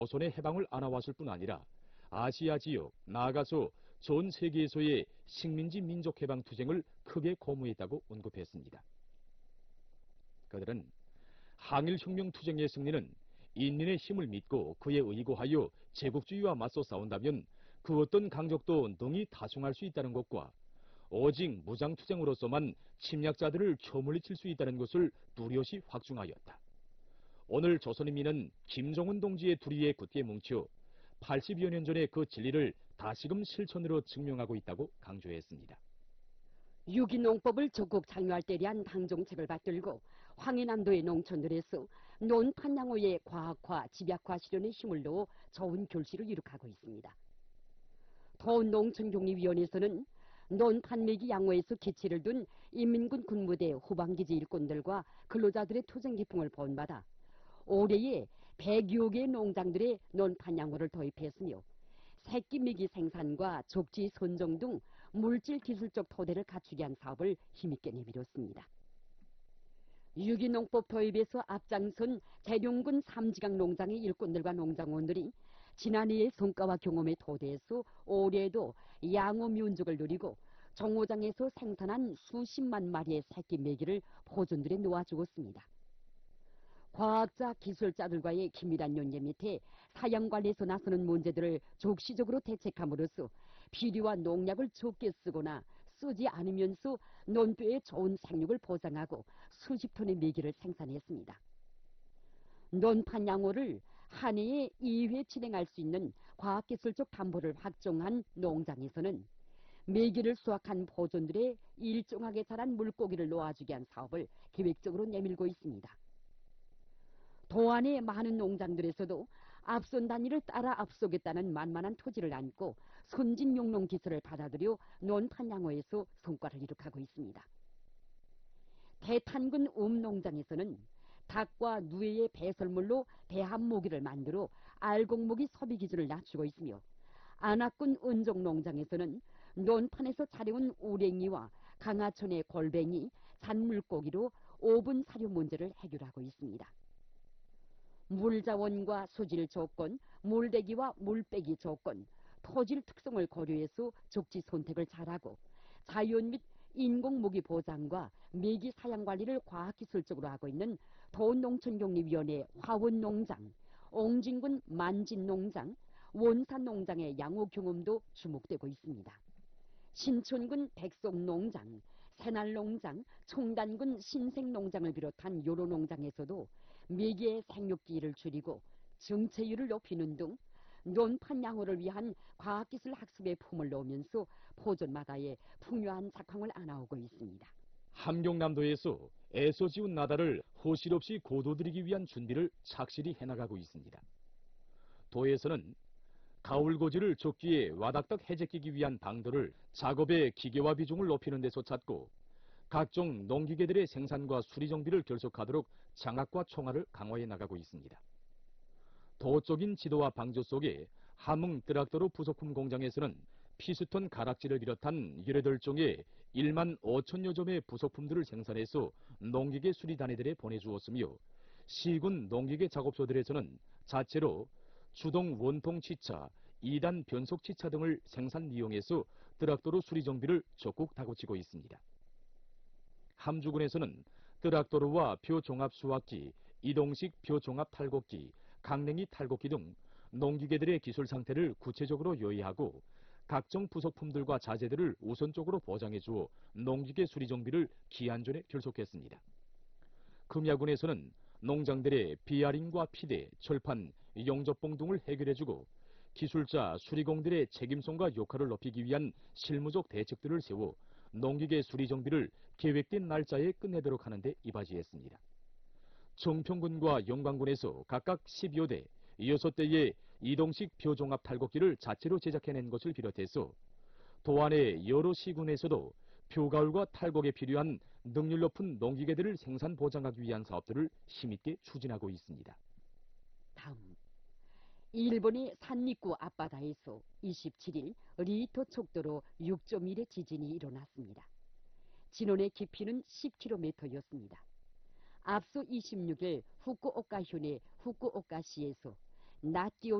조선의 해방을 안아왔을 뿐 아니라 아시아 지역, 나아가서 전 세계에서의 식민지 민족 해방 투쟁을 크게 고무했다고 언급했습니다. 그들은 항일혁명 투쟁의 승리는 인민의 힘을 믿고 그에 의거하여 제국주의와 맞서 싸운다면 그 어떤 강적도 능히 타승할 수 있다는 것과 오직 무장투쟁으로서만 침략자들을 쳐물리칠 수 있다는 것을 뚜렷이 확증하였다. 오늘 조선인민은 김정은 동지의 두리에 굳게 뭉쳐 80여 년 전의 그 진리를 다시금 실천으로 증명하고 있다고 강조했습니다. 유기농법을 적극 장려할 때리한 당정책을 받들고 황해남도의 농촌들에서 논판양호의 과학화, 집약화 실현에 힘을 넣어 좋은 결실을 이룩하고 있습니다. 도농촌격리위원회에서는 논판매기 양호에서 기치를 둔 인민군 군부대 후방기지 일꾼들과 근로자들의 투쟁기풍을 본받아 올해에 100여 개의 농장들의 논판 양호를 도입했으며 새끼미기 생산과 족지 선정 등 물질 기술적 토대를 갖추게 한 사업을 힘있게 내밀었습니다. 유기농법 도입에서 앞장선 재룡군 삼지강 농장의 일꾼들과 농장원들이 지난해의 성과와 경험의 토대에서 올해에도 양호 민족을 누리고 정호장에서 생산한 수십만 마리의 새끼 메기를 포존들에 놓아주었습니다. 과학자, 기술자들과의 긴밀한 연계 밑에 사양관리에서 나서는 문제들을 적시적으로 대책함으로써 비료와 농약을 적게 쓰거나 쓰지 않으면서 논뼈의 좋은 생육을 보장하고 수십 톤의 메기를 생산했습니다. 논판 양호를 한 해에 2회 진행할 수 있는 과학기술적 담보를 확정한 농장에서는 메기를 수확한 보존들의 일정하게 자란 물고기를 놓아주게 한 사업을 계획적으로 내밀고 있습니다. 도안의 많은 농장들에서도 앞선 단위를 따라 앞서겠다는 만만한 토지를 안고 선진 용농 기술을 받아들여 논판 양호에서 성과를 이룩하고 있습니다. 대탄군 음농장에서는 닭과 누에의 배설물로 배합모기를 만들어 알곡모기 소비 기준을 낮추고 있으며 안악군 은종농장에서는 논판에서 자려온 우랭이와 강하천의 골뱅이, 잔물고기로 오분 사료 문제를 해결하고 있습니다. 물자원과 수질 조건, 물대기와 물빼기 조건, 토질 특성을 고려해서 적지 선택을 잘하고 자연 및 인공모기 보장과 메기 사양 관리를 과학기술적으로 하고 있는 도농촌격리위원회 화원농장, 옹진군 만진농장, 원산농장의 양호 경험도 주목되고 있습니다. 신촌군 백석농장, 새날농장, 청단군 신생농장을 비롯한 여러 농장에서도 메기의 생육기를 줄이고 정체율을 높이는 등 논판 양호를 위한 과학기술 학습에 품을 넣으면서 포존마다의 풍요한 작황을 안아오고 있습니다. 함경남도에서 애써 지은 나다를 허실 없이 고도들이기 위한 준비를 착실히 해나가고 있습니다. 도에서는 가을고지를 적기에 와닥닥 해제끼기 위한 방도를 작업의 기계화 비중을 높이는 데서 찾고 각종 농기계들의 생산과 수리 정비를 결속하도록 장악과 총알을 강화해 나가고 있습니다. 도적인 지도와 방조 속에 함흥 트락터로 부속품 공장에서는 피스톤 가락지를 비롯한 18종의 1만 5천여 점의 부속품들을 생산해서 농기계 수리단위들에 보내주었으며 시군 농기계 작업소들에서는 자체로 주동 원통 치차, 2단 변속 치차 등을 생산 이용해서 트락터로 수리 정비를 적극 다고치고 있습니다. 함주군에서는 트락터로와 표종합 수확기, 이동식 표종합 탈곡기, 강냉이 탈곡기 등 농기계들의 기술 상태를 구체적으로 요의하고 각종 부속품들과 자재들을 우선적으로 보장해 주어 농기계 수리 정비를 기한전에 결속했습니다. 금야군에서는 농장들의 비아링과 피대, 철판, 용접봉 등을 해결해주고 기술자, 수리공들의 책임성과 역할을 높이기 위한 실무적 대책들을 세워 농기계 수리 정비를 계획된 날짜에 끝내도록 하는 데 이바지했습니다. 청평군과 영광군에서 각각 12여 대, 6대의 이동식 표종합 탈곡기를 자체로 제작해낸 것을 비롯해서 도안의 여러 시군에서도 표가울과 탈곡에 필요한 능률 높은 농기계들을 생산 보장하기 위한 사업들을 힘있게 추진하고 있습니다. 다음, 일본의 산리쿠 앞바다에서 27일 리히터 촉도로 6.1의 지진이 일어났습니다. 진원의 깊이는 10km였습니다. 앞서 26일 후쿠오카현의 후쿠오카시에서 낯 띄운